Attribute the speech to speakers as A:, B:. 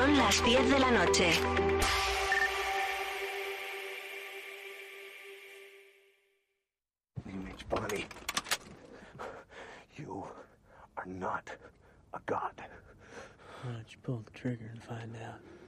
A: Son las 10 de la noche.
B: Image Bonnie, you are not a god.
C: Why don't you pull the trigger and find out?